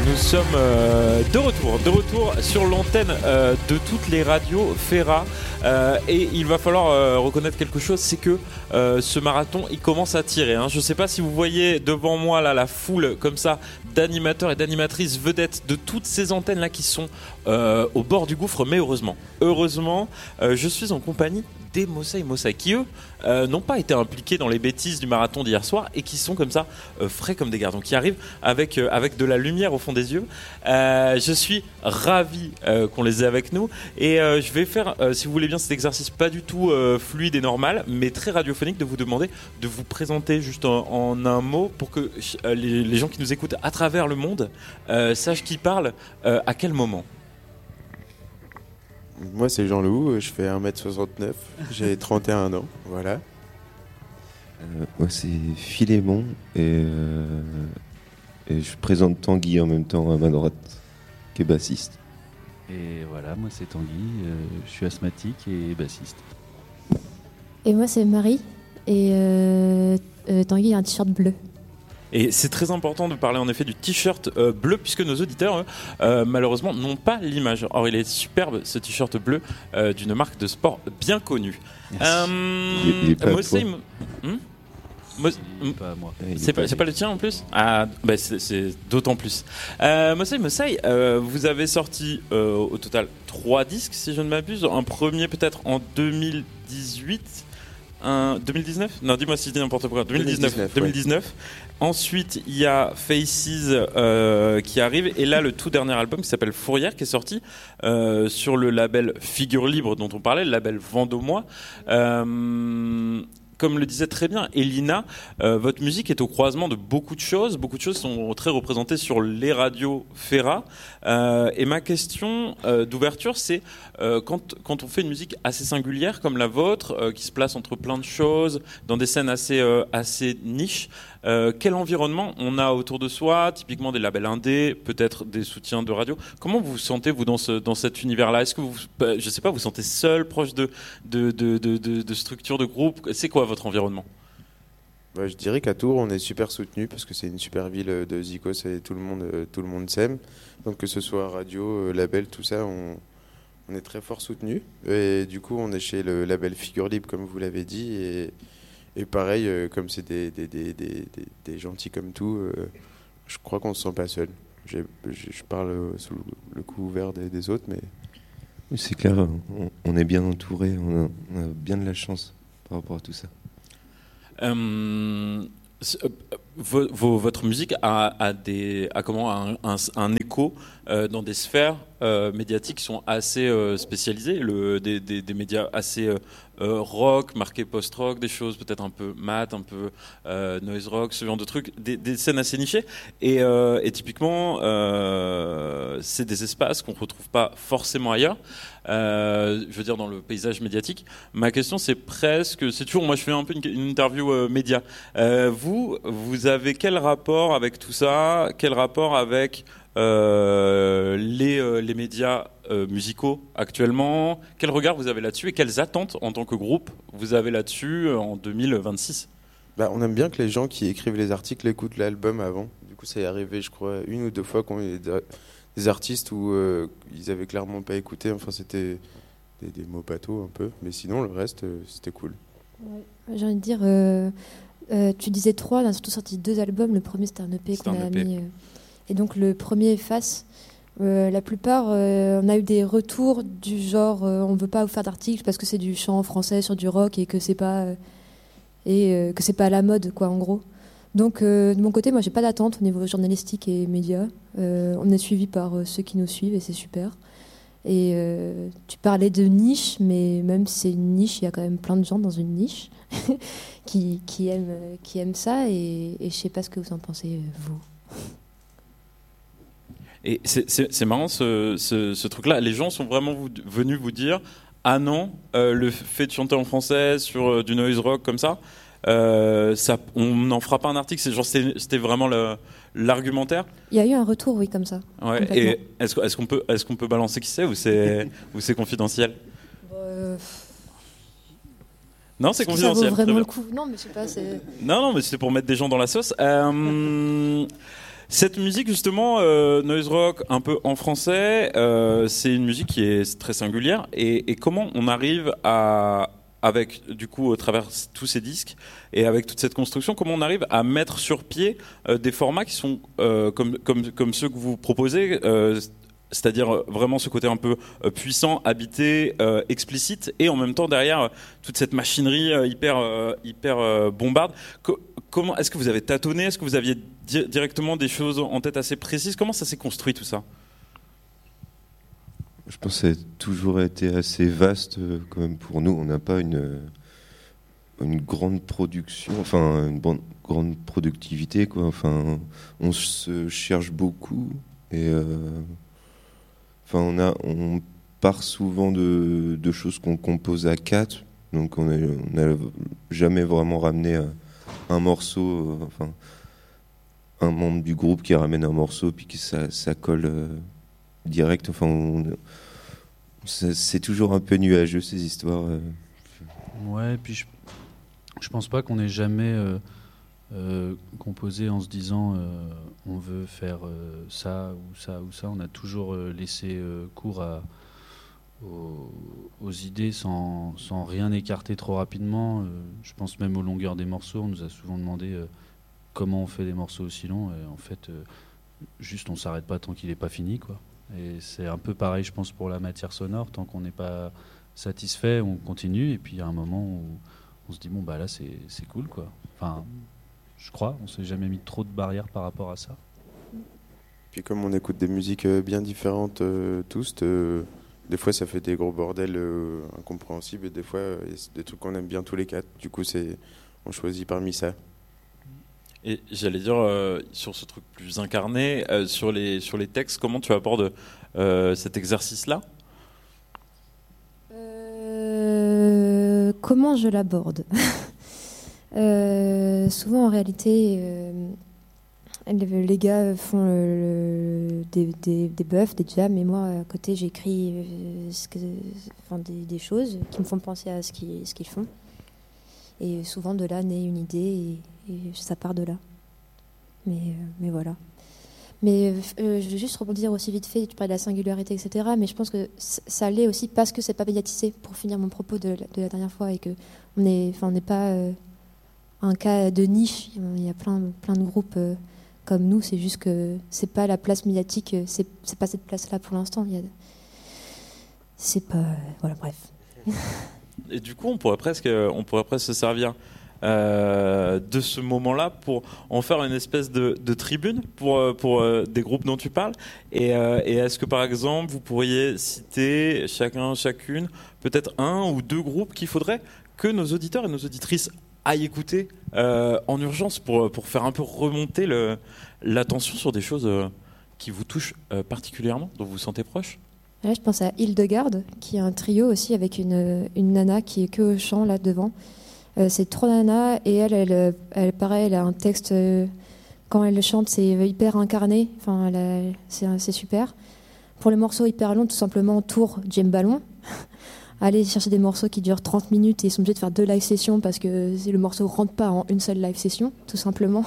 Nous sommes de retour sur l'antenne de toutes les radios Fera et il va falloir reconnaître quelque chose, c'est que ce marathon il commence à tirer. Je ne sais pas si vous voyez devant moi là la foule comme ça d'animateurs et d'animatrices vedettes de toutes ces antennes là qui sont au bord du gouffre, mais heureusement, je suis en compagnie des Mosaï qui eux n'ont pas été impliqués dans les bêtises du marathon d'hier soir et qui sont comme ça frais comme des gardons, qui arrivent avec de la lumière au fond des yeux. Je suis ravi qu'on les ait avec nous et je vais faire, si vous voulez bien, cet exercice pas du tout fluide et normal mais très radiophonique, de vous demander de vous présenter juste en un mot pour que les gens qui nous écoutent à travers le monde sachent qui parle à quel moment. Moi c'est Jean-Loup, je fais 1m69, j'ai 31 ans, voilà. Moi c'est Philémon et je présente Tanguy en même temps à ma droite, qui est bassiste. Et voilà, moi c'est Tanguy, je suis asthmatique et bassiste. Et moi c'est Marie et Tanguy a un t-shirt bleu. Et c'est très important de parler en effet du t-shirt bleu puisque nos auditeurs malheureusement n'ont pas l'image. Or il est superbe ce t-shirt bleu d'une marque de sport bien connue. Il est pas pas moi. C'est pas le tien en plus. Ah bah c'est d'autant plus. Mosaï, vous avez sorti au total 3 disques si je ne m'abuse. Un premier peut-être en 2018. 2019 ? Non, dis-moi si je dis n'importe quoi. 2019. Ouais. Ensuite, il y a Faces qui arrive. Et là, le tout dernier album qui s'appelle Fourrière, qui est sorti sur le label Figure Libre dont on parlait, le label Vendômois. Comme le disait très bien Elina, votre musique est au croisement de beaucoup de choses. Beaucoup de choses sont très représentées sur les radios Fera. Et ma question d'ouverture, c'est quand on fait une musique assez singulière comme la vôtre, qui se place entre plein de choses, dans des scènes assez niches, quel environnement on a autour de soi, typiquement des labels indés, peut-être des soutiens de radio. Comment vous vous sentez, vous, dans cet univers-là ? Est-ce que vous, je sais pas, vous sentez seul, proche de structures, de groupes ? C'est quoi votre environnement ? Je dirais qu'à Tours, on est super soutenu parce que c'est une super ville de Zikos et tout le monde s'aime. Donc que ce soit radio, label, tout ça, on est très fort soutenu. Et du coup, on est chez le label Figure Libre, comme vous l'avez dit. Et pareil, comme c'est des gentils comme tout, je crois qu'on ne se sent pas seul. Je parle sous le couvert des autres, mais... Oui, c'est clair, on est bien entouré, on a bien de la chance par rapport à tout ça. Votre musique a un écho dans des sphères médiatiques qui sont assez spécialisées, des médias assez rock, marqués post-rock, des choses peut-être un peu mat, un peu noise rock, ce genre de trucs, des scènes assez nichées. Et typiquement, c'est des espaces qu'on ne retrouve pas forcément ailleurs. Je veux dire dans le paysage médiatique. Ma question c'est toujours, moi je fais un peu une interview média. Vous avez quel rapport avec tout ça ? Quel rapport avec les médias musicaux actuellement ? Quel regard vous avez là-dessus et quelles attentes en tant que groupe vous avez là-dessus en 2026 ? On aime bien que les gens qui écrivent les articles écoutent l'album avant. Du coup c'est arrivé je crois 1 ou 2 fois qu'on ait des artistes où ils avaient clairement pas écouté, enfin c'était des mots bateaux un peu, mais sinon le reste c'était cool. Ouais. J'ai envie de dire, tu disais 3, on a surtout sorti 2 albums, le premier c'était un EP qu'on a mis, et donc le premier Face, la plupart on a eu des retours du genre on veut pas vous faire d'articles parce que c'est du chant français sur du rock et que c'est pas à la mode quoi en gros. Donc de mon côté, moi j'ai pas d'attente au niveau journalistique et médias. On est suivi par ceux qui nous suivent et c'est super. Et tu parlais de niche, mais même si c'est une niche, il y a quand même plein de gens dans une niche qui aiment ça et je sais pas ce que vous en pensez vous. Et c'est marrant ce truc-là. Les gens sont vraiment venus vous dire ah non, le fait de chanter en français sur du noise rock comme ça. On n'en fera pas un article, c'était vraiment l'argumentaire. Il y a eu un retour, oui, comme ça. Ouais, et est-ce qu'on peut balancer qui c'est ou c'est confidentiel? Non, c'est confidentiel. Ça vaut vraiment le coup. Non, mais je sais pas. Non, mais c'est pour mettre des gens dans la sauce. Cette musique justement, noise rock un peu en français, c'est une musique qui est très singulière. Et comment on arrive à, avec du coup au travers tous ces disques et avec toute cette construction, comment on arrive à mettre sur pied des formats qui sont comme ceux que vous proposez, c'est-à-dire vraiment ce côté un peu puissant, habité, explicite, et en même temps derrière toute cette machinerie hyper bombarde. Comment est-ce que vous avez tâtonné? Est-ce que vous aviez directement des choses en tête assez précises? Comment ça s'est construit tout ça? Je pense que ça a toujours été assez vaste quand même pour nous. On n'a pas une grande production, enfin une grande productivité, quoi. Enfin, on se cherche beaucoup et enfin on part souvent de choses qu'on compose à 4, donc on n'a jamais vraiment ramené un morceau, enfin un membre du groupe qui ramène un morceau puis que ça colle direct. Enfin, c'est toujours un peu nuageux ces histoires. Ouais, et puis je pense pas qu'on ait jamais composé en se disant on veut faire ça ou ça ou ça. On a toujours laissé cours aux idées sans rien écarter trop rapidement. Je pense même aux longueurs des morceaux. On nous a souvent demandé comment on fait des morceaux aussi longs. Et en fait, juste on s'arrête pas tant qu'il n'est pas fini, quoi. Et c'est un peu pareil, je pense, pour la matière sonore. Tant qu'on n'est pas satisfait, on continue. Et puis il y a un moment où on se dit bon bah là c'est cool, quoi. Enfin, je crois, on s'est jamais mis trop de barrières par rapport à ça. Puis comme on écoute des musiques bien différentes tous, des fois ça fait des gros bordels incompréhensibles, et des fois c'est des trucs qu'on aime bien tous les 4. Du coup on choisit parmi ça. Et j'allais dire, sur ce truc plus incarné, sur les textes, comment tu abordes cet exercice-là? Comment je l'aborde? Souvent, en réalité, les gars font des buffs, des jams, et moi, à côté, j'écris des choses qui me font penser à ce qu'ils font. Et souvent, de là naît une idée, et ça part de là. Mais voilà. Mais je vais juste rebondir aussi vite fait, tu parlais de la singularité, etc. Mais je pense que ça l'est aussi parce que c'est pas médiatisé, pour finir mon propos de la dernière fois, et que on n'est pas un cas de niche. Il y a plein de groupes comme nous, c'est juste que c'est pas la place médiatique, c'est pas cette place-là pour l'instant. C'est pas... Voilà, bref. Et du coup, on pourrait presque se servir de ce moment-là pour en faire une espèce de tribune pour des groupes dont tu parles. Et est-ce que par exemple vous pourriez citer chacune peut-être un ou deux groupes qu'il faudrait que nos auditeurs et nos auditrices aillent écouter en urgence pour faire un peu remonter l'attention sur des choses qui vous touchent particulièrement, dont vous vous sentez proche? Là, je pense à Hildegarde, qui est un trio aussi avec une nana qui est que au chant là devant. C'est 3 nanas, et elle pareil, elle a un texte, quand elle chante, c'est hyper incarné, enfin, c'est super. Pour les morceaux hyper longs, tout simplement, Tour, James Ballon. Aller chercher des morceaux qui durent 30 minutes et ils sont obligés de faire 2 live sessions parce que le morceau ne rentre pas en une seule live session, tout simplement.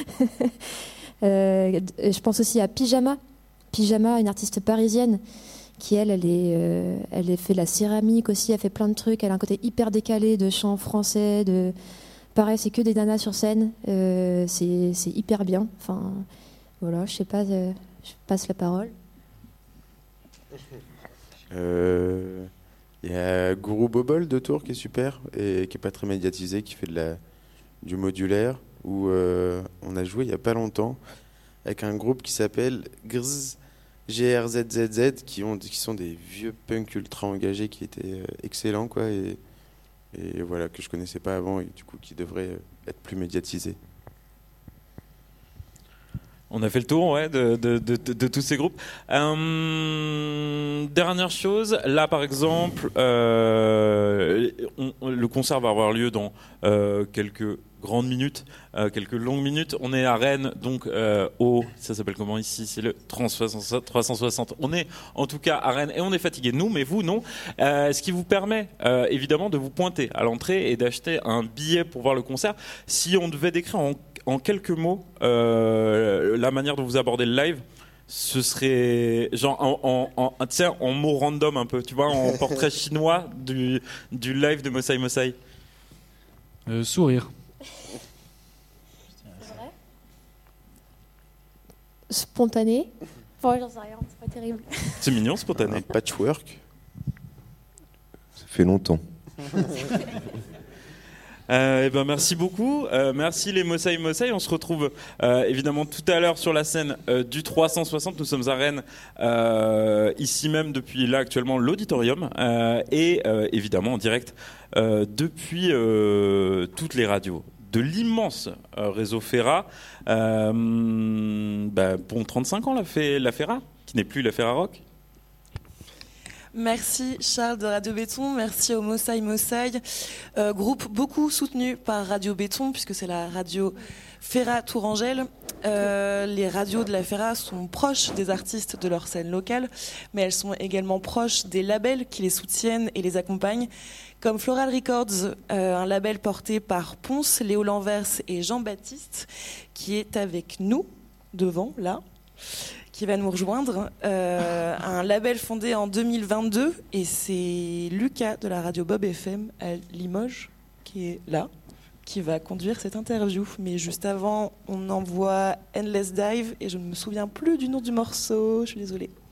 Je pense aussi à Pyjama, une artiste parisienne, qui elle fait de la céramique aussi, elle fait plein de trucs, elle a un côté hyper décalé de chant français, pareil, c'est que des nanas sur scène, c'est hyper bien. Enfin, voilà, je sais pas, je passe la parole. Il y a Guru Bobol de Tours qui est super et qui est pas très médiatisé, qui fait du modulaire, où on a joué il y a pas longtemps avec un groupe qui s'appelle GRZZZ, qui sont des vieux punks ultra engagés qui étaient excellents, quoi, et voilà, que je connaissais pas avant et du coup qui devraient être plus médiatisés. On a fait le tour, ouais, de tous ces groupes. Dernière chose, là par exemple, le concert va avoir lieu dans quelques grandes minutes, quelques longues minutes. On est à Rennes, donc ça s'appelle comment ici? C'est le 360. On est en tout cas à Rennes et on est fatigué, nous, mais vous, non. Ce qui vous permet évidemment de vous pointer à l'entrée et d'acheter un billet pour voir le concert. Si on devait décrire en quelques mots la manière dont vous abordez le live, ce serait genre en mots random un peu, tu vois, en portrait chinois du live de Mosai Mosai. Sourire. C'est vrai. Spontané. Bon, j'en sais rien, c'est pas terrible. C'est mignon, spontané. Un patchwork. Ça fait longtemps. Merci beaucoup, merci les Mosai Mosai. On se retrouve évidemment tout à l'heure sur la scène du 360. Nous sommes à Rennes, ici même depuis là actuellement l'auditorium et évidemment en direct depuis toutes les radios de l'immense réseau Fera. Bon 35 ans la Fera, qui n'est plus la Fera Rock. Merci Charles de Radio Béton, merci au Mosai Mosai, groupe beaucoup soutenu par Radio Béton puisque c'est la radio Fera Tourangelle. Les radios de la Fera sont proches des artistes de leur scène locale, mais elles sont également proches des labels qui les soutiennent et les accompagnent, comme Floral Records, un label porté par Ponce, Léo Lanvers et Jean-Baptiste, qui est avec nous, devant, là, qui va nous rejoindre, un label fondé en 2022, et c'est Lucas de la radio Bob FM à Limoges, qui est là, qui va conduire cette interview. Mais juste avant, on envoie Endless Dive, et je ne me souviens plus du nom du morceau, je suis désolée.